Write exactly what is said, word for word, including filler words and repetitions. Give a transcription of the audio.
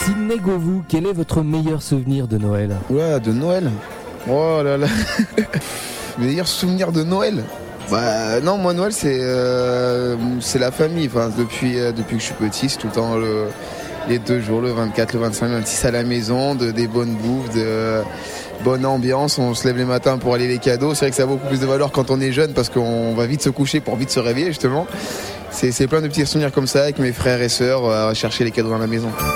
Sidney Govou, quel est votre meilleur souvenir de Noël ? Ouais, de Noël. Oh là là. Meilleur souvenir de Noël. Bah non, moi Noël c'est euh, c'est la famille. Enfin depuis euh, depuis que je suis petit, c'est tout le temps le, les deux jours, le vingt-quatre, le vingt-cinq, le vingt-six à la maison, de, des bonnes bouffes, de euh, bonne ambiance. On se lève les matins pour aller les cadeaux. C'est vrai que ça a beaucoup plus de valeur quand on est jeune parce qu'on va vite se coucher pour vite se réveiller justement. C'est, c'est plein de petits souvenirs comme ça avec mes frères et sœurs à chercher les cadeaux dans la maison.